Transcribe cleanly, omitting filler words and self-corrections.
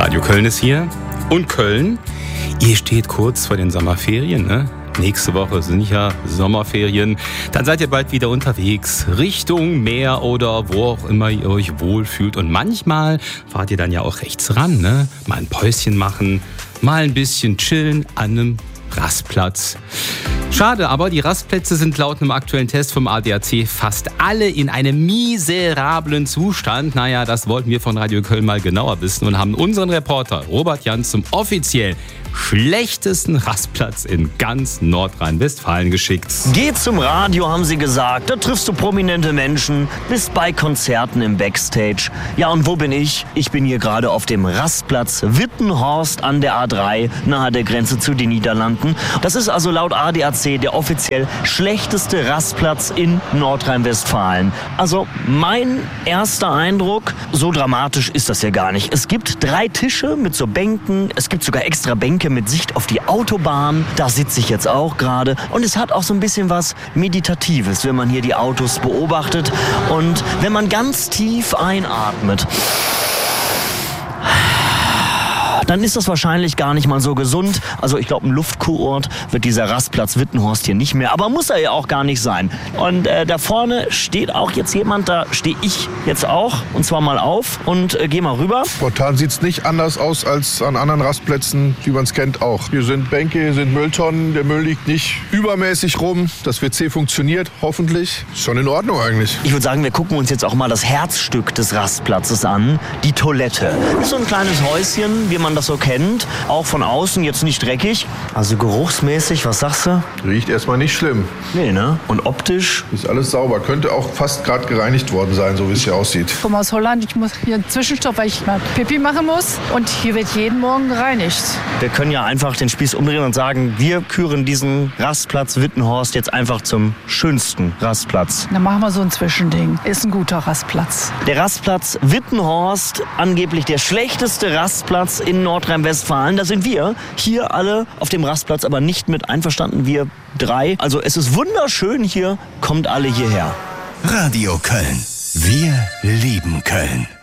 Radio Köln ist hier. Und Köln, ihr steht kurz vor den Sommerferien, ne? Nächste Woche sind ja Sommerferien. Dann seid ihr bald wieder unterwegs, Richtung Meer oder wo auch immer ihr euch wohlfühlt. Und manchmal fahrt ihr dann ja auch rechts ran, ne? Mal ein Päuschen machen, mal ein bisschen chillen an einem Rastplatz. Schade, aber die Rastplätze sind laut einem aktuellen Test vom ADAC fast alle in einem miserablen Zustand. Naja, das wollten wir von Radio Köln mal genauer wissen und haben unseren Reporter Robert Jans zum offiziell schlechtesten Rastplatz in ganz Nordrhein-Westfalen geschickt. Geh zum Radio, haben sie gesagt. Da triffst du prominente Menschen, bist bei Konzerten im Backstage. Ja, und wo bin ich? Ich bin hier gerade auf dem Rastplatz Wittenhorst an der A3, nahe der Grenze zu den Niederlanden. Das ist also laut ADAC der offiziell schlechteste Rastplatz in Nordrhein-Westfalen. Also mein erster Eindruck, so dramatisch ist das ja gar nicht. Es gibt 3 Tische mit so Bänken, es gibt sogar extra Bänke mit Sicht auf die Autobahn. Da sitze ich jetzt auch gerade. Und es hat auch so ein bisschen was Meditatives, wenn man hier die Autos beobachtet. Und wenn man ganz tief einatmet, dann ist das wahrscheinlich gar nicht mal so gesund. Also ich glaube, ein Luftkurort wird dieser Rastplatz Wittenhorst hier nicht mehr. Aber muss er ja auch gar nicht sein. Und da vorne steht auch jetzt jemand, da stehe ich jetzt auch. Und zwar mal auf und geh mal rüber. Spontan sieht es nicht anders aus als an anderen Rastplätzen, wie man es kennt auch. Hier sind Bänke, hier sind Mülltonnen. Der Müll liegt nicht übermäßig rum. Das WC funktioniert, hoffentlich. Ist schon in Ordnung eigentlich. Ich würde sagen, wir gucken uns jetzt auch mal das Herzstück des Rastplatzes an. Die Toilette. Das ist so ein kleines Häuschen, wie man das so kennt. Auch von außen jetzt nicht dreckig. Also geruchsmäßig, was sagst du? Riecht erstmal nicht schlimm. Nee, ne? Und optisch? Ist alles sauber. Könnte auch fast gerade gereinigt worden sein, so wie es hier aussieht. Ich komme aus Holland. Ich muss hier einen Zwischenstopp, weil ich mal Pipi machen muss. Und hier wird jeden Morgen gereinigt. Wir können ja einfach den Spieß umdrehen und sagen, wir küren diesen Rastplatz Wittenhorst jetzt einfach zum schönsten Rastplatz. Dann machen wir so ein Zwischending. Ist ein guter Rastplatz. Der Rastplatz Wittenhorst, angeblich der schlechteste Rastplatz in Nordrhein-Westfalen. Da sind wir hier alle auf dem Rastplatz aber nicht mit einverstanden, wir 3. Also es ist wunderschön hier, kommt alle hierher. Radio Köln. Wir lieben Köln.